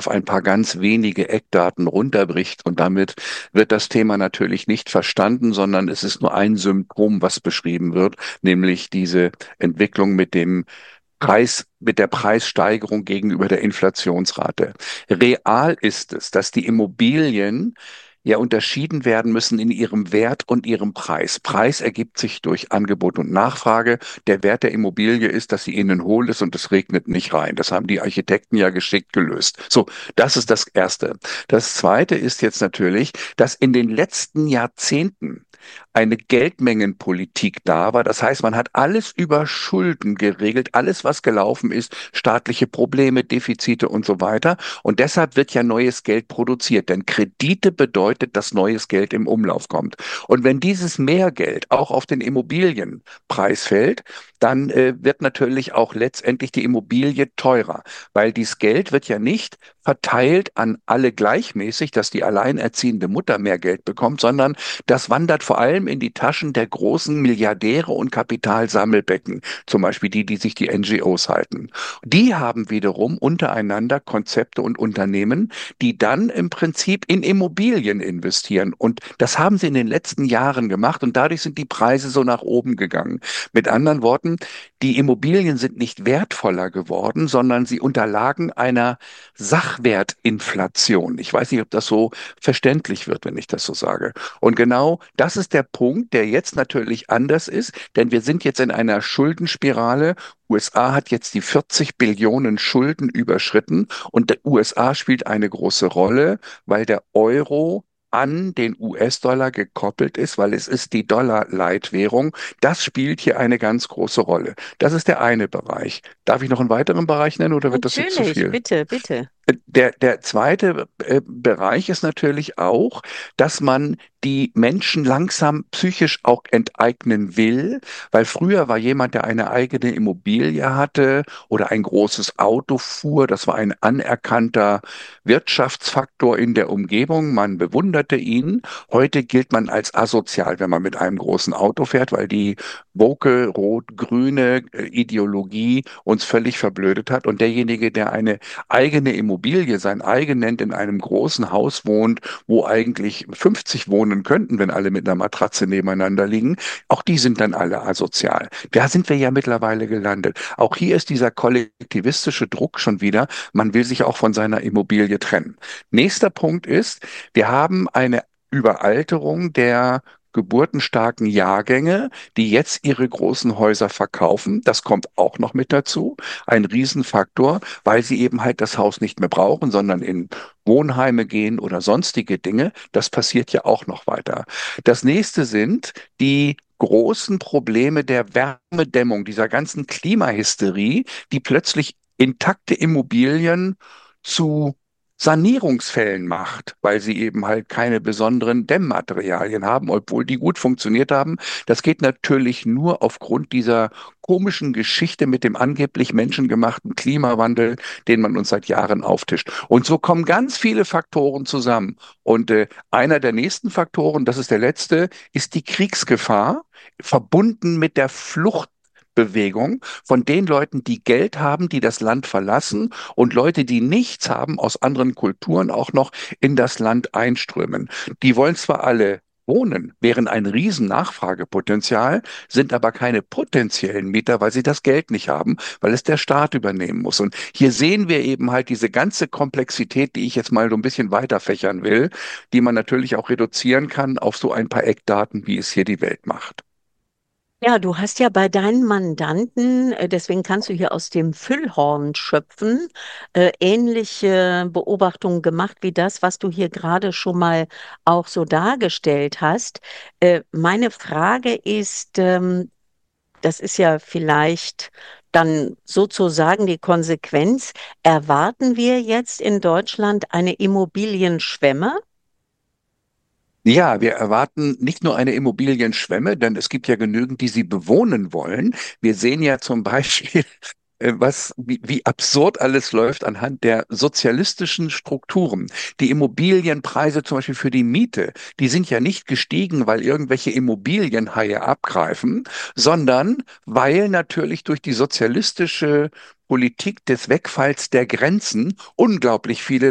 auf ein paar ganz wenige Eckdaten runterbricht. Und damit wird das Thema natürlich nicht verstanden, sondern es ist nur ein Symptom, was beschrieben wird, nämlich diese Entwicklung mit der Preissteigerung gegenüber der Inflationsrate. Real ist es, dass die Immobilien ja unterschieden werden müssen in ihrem Wert und ihrem Preis. Preis ergibt sich durch Angebot und Nachfrage. Der Wert der Immobilie ist, dass sie innen hohl ist und es regnet nicht rein. Das haben die Architekten ja geschickt gelöst. So, das ist das Erste. Das Zweite ist jetzt natürlich, dass in den letzten Jahrzehnten eine Geldmengenpolitik da war. Das heißt, man hat alles über Schulden geregelt, alles, was gelaufen ist, staatliche Probleme, Defizite und so weiter. Und deshalb wird ja neues Geld produziert, denn Kredite bedeutet, dass neues Geld im Umlauf kommt. Und wenn dieses Mehrgeld auch auf den Immobilienpreis fällt, dann wird natürlich auch letztendlich die Immobilie teurer, weil dieses Geld wird ja nicht verteilt an alle gleichmäßig, dass die alleinerziehende Mutter mehr Geld bekommt, sondern das wandert vor allem in die Taschen der großen Milliardäre und Kapitalsammelbecken, zum Beispiel die, die sich die NGOs halten. Die haben wiederum untereinander Konzepte und Unternehmen, die dann im Prinzip in Immobilien investieren. Und das haben sie in den letzten Jahren gemacht und dadurch sind die Preise so nach oben gegangen. Mit anderen Worten, die Immobilien sind nicht wertvoller geworden, sondern sie unterlagen einer Sachwertinflation. Ich weiß nicht, ob das so verständlich wird, wenn ich das so sage. Und genau das ist der Punkt, der jetzt natürlich anders ist, denn wir sind jetzt in einer Schuldenspirale. USA hat jetzt die 40 Billionen Schulden überschritten und der USA spielt eine große Rolle, weil der Euro an den US-Dollar gekoppelt ist, weil es ist die Dollar-Leitwährung. Das spielt hier eine ganz große Rolle. Das ist der eine Bereich. Darf ich noch einen weiteren Bereich nennen oder wird das jetzt zu Natürlich, viel? bitte, bitte. Der zweite Bereich ist natürlich auch, dass man die Menschen langsam psychisch auch enteignen will, weil früher war jemand, der eine eigene Immobilie hatte oder ein großes Auto fuhr, das war ein anerkannter Wirtschaftsfaktor in der Umgebung, man bewunderte ihn. Heute gilt man als asozial, wenn man mit einem großen Auto fährt, weil die woke rot-grüne Ideologie uns völlig verblödet hat und derjenige, der eine eigene Immobilie, sein eigen nennt, in einem großen Haus wohnt, wo eigentlich 50 wohnen könnten, wenn alle mit einer Matratze nebeneinander liegen, auch die sind dann alle asozial. Da sind wir ja mittlerweile gelandet. Auch hier ist dieser kollektivistische Druck schon wieder, man will sich auch von seiner Immobilie trennen. Nächster Punkt ist, wir haben eine Überalterung der geburtenstarken Jahrgänge, die jetzt ihre großen Häuser verkaufen. Das kommt auch noch mit dazu. Ein Riesenfaktor, weil sie eben halt das Haus nicht mehr brauchen, sondern in Wohnheime gehen oder sonstige Dinge. Das passiert ja auch noch weiter. Das nächste sind die großen Probleme der Wärmedämmung, dieser ganzen Klimahysterie, die plötzlich intakte Immobilien zu Sanierungsfällen macht, weil sie eben halt keine besonderen Dämmmaterialien haben, obwohl die gut funktioniert haben. Das geht natürlich nur aufgrund dieser komischen Geschichte mit dem angeblich menschengemachten Klimawandel, den man uns seit Jahren auftischt. Und so kommen ganz viele Faktoren zusammen. Und einer der nächsten Faktoren, das ist der letzte, ist die Kriegsgefahr, verbunden mit der Fluchtbewegung von den Leuten, die Geld haben, die das Land verlassen und Leute, die nichts haben, aus anderen Kulturen auch noch in das Land einströmen. Die wollen zwar alle wohnen, wären ein riesen Nachfragepotenzial, sind aber keine potenziellen Mieter, weil sie das Geld nicht haben, weil es der Staat übernehmen muss. Und hier sehen wir eben halt diese ganze Komplexität, die ich jetzt mal so ein bisschen weiterfächern will, die man natürlich auch reduzieren kann auf so ein paar Eckdaten, wie es hier die Welt macht. Ja, du hast ja bei deinen Mandanten, deswegen kannst du hier aus dem Füllhorn schöpfen, ähnliche Beobachtungen gemacht wie das, was du hier gerade schon mal auch so dargestellt hast. Meine Frage ist, das ist ja vielleicht dann sozusagen die Konsequenz, erwarten wir jetzt in Deutschland eine Immobilienschwemme? Ja, wir erwarten nicht nur eine Immobilienschwemme, denn es gibt ja genügend, die sie bewohnen wollen. Wir sehen ja zum Beispiel, wie absurd alles läuft anhand der sozialistischen Strukturen. Die Immobilienpreise zum Beispiel für die Miete, die sind ja nicht gestiegen, weil irgendwelche Immobilienhaie abgreifen, sondern weil natürlich durch die sozialistische Politik des Wegfalls der Grenzen unglaublich viele